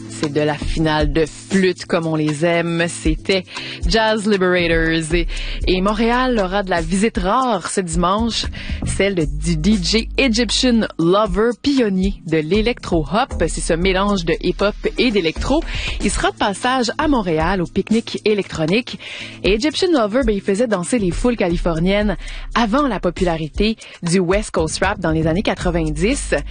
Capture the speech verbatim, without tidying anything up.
C'est de la finale de flûte comme on les aime. C'était Jazz Liberators. Et, et Montréal aura de la visite rare ce dimanche, celle de, du D J Egyptian Lover, pionnier de l'électro-hop. C'est ce mélange de hip-hop et d'électro. Il sera de passage à Montréal au pique-nique électronique. Et Egyptian Lover, ben, il faisait danser les foules californiennes avant la popularité du West Coast Rap dans les années quatre-vingt-dix.